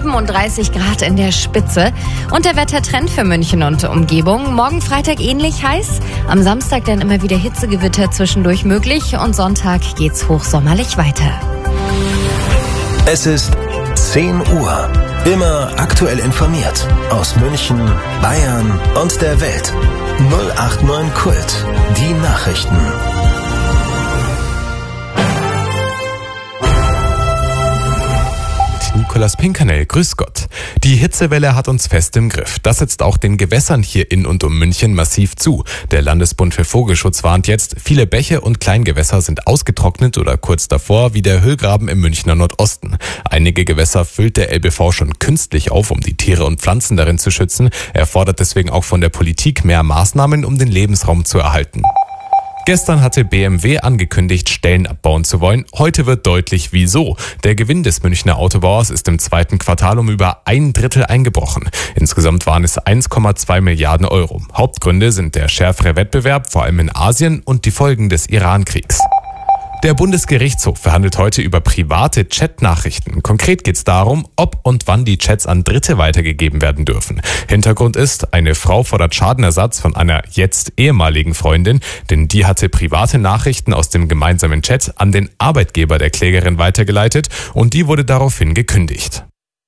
37 Grad in der Spitze. Und der Wettertrend für München und Umgebung. Morgen Freitag ähnlich heiß. Am Samstag dann immer wieder Hitzegewitter zwischendurch möglich. Und Sonntag geht's hochsommerlich weiter. Es ist 10 Uhr. Immer aktuell informiert. Aus München, Bayern und der Welt. 089 Kult. Die Nachrichten. Nikolaus Pinkanel, grüß Gott. Die Hitzewelle hat uns fest im Griff. Das setzt auch den Gewässern hier in und um München massiv zu. Der Landesbund für Vogelschutz warnt jetzt, viele Bäche und Kleingewässer sind ausgetrocknet oder kurz davor, wie der Höhlgraben im Münchner Nordosten. Einige Gewässer füllt der LBV schon künstlich auf, um die Tiere und Pflanzen darin zu schützen. Er fordert deswegen auch von der Politik mehr Maßnahmen, um den Lebensraum zu erhalten. Gestern hatte BMW angekündigt, Stellen abbauen zu wollen. Heute wird deutlich, wieso. Der Gewinn des Münchner Autobauers ist im zweiten Quartal um über 1/3 eingebrochen. Insgesamt waren es 1,2 Milliarden Euro. Hauptgründe sind der schärfere Wettbewerb, vor allem in Asien, und die Folgen des Iran-Kriegs. Der Bundesgerichtshof verhandelt heute über private Chat-Nachrichten. Konkret geht es darum, ob und wann die Chats an Dritte weitergegeben werden dürfen. Hintergrund ist, eine Frau fordert Schadenersatz von einer jetzt ehemaligen Freundin, denn die hatte private Nachrichten aus dem gemeinsamen Chat an den Arbeitgeber der Klägerin weitergeleitet und die wurde daraufhin gekündigt.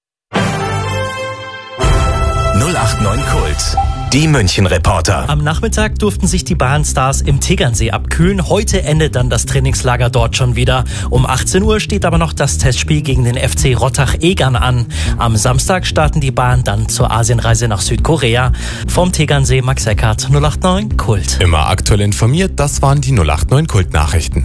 089 Kult. Die München-Reporter. Am Nachmittag durften sich die Bahnstars im Tegernsee abkühlen. Heute endet dann das Trainingslager dort schon wieder. Um 18 Uhr steht aber noch das Testspiel gegen den FC Rottach-Egern an. Am Samstag starten die Bahn dann zur Asienreise nach Südkorea. Vom Tegernsee Max Eckhardt, 089 Kult. Immer aktuell informiert, das waren die 089 Kult-Nachrichten.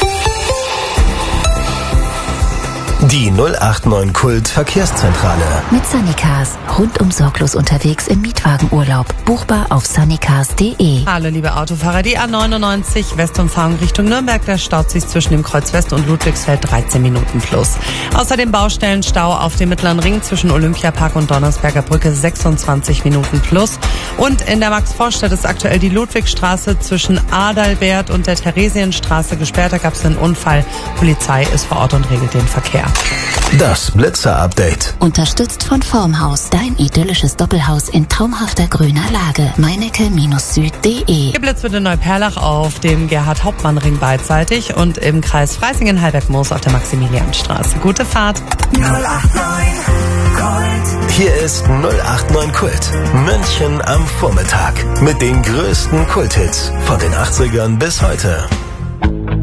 Die 089 Kult Verkehrszentrale. Mit Sunnycars. Rundum sorglos unterwegs im Mietwagenurlaub. Buchbar auf sunnycars.de. Hallo liebe Autofahrer, die A99 Westumfahrung Richtung Nürnberg, da staut sich zwischen dem Kreuz West und Ludwigsfeld 13 Minuten plus. Außerdem Baustellenstau auf dem Mittleren Ring zwischen Olympiapark und Donnersberger Brücke 26 Minuten plus. Und in der Max-Vorstadt ist aktuell die Ludwigstraße zwischen Adalbert und der Theresienstraße gesperrt. Da gab es einen Unfall. Polizei ist vor Ort und regelt den Verkehr. Das Blitzer-Update. Unterstützt von Formhaus. Dein idyllisches Doppelhaus in traumhafter grüner Lage. Meinecke-süd.de. Geblitzt wird in Neuperlach auf dem Gerhard-Hauptmann-Ring beidseitig und im Kreis Freisingen-Halberg-Moos auf der Maximilianstraße. Gute Fahrt. 089 Kult. Hier ist 089 Kult. München am Vormittag. Mit den größten Kulthits von den 80ern bis heute.